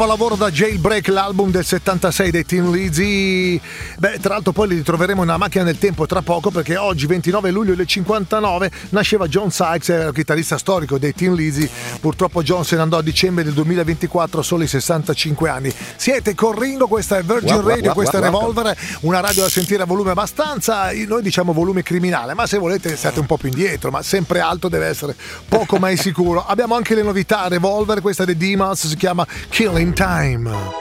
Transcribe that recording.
Lavoro da Jailbreak, l'album del 76 dei Thin Lizzy. Tra l'altro poi li ritroveremo nella macchina del tempo tra poco, perché oggi 29 luglio del 59 nasceva John Sykes, il chitarrista storico dei Thin Lizzy. Purtroppo John se ne andò a dicembre del 2024 a soli 65 anni. Siete con Ringo, questa è Virgin Radio, questa è Revolver, una radio da sentire a volume abbastanza, noi diciamo volume criminale, ma se volete state un po' più indietro, ma sempre alto deve essere, poco mai sicuro. Abbiamo anche le novità Revolver, questa di Dimas si chiama Killing Time.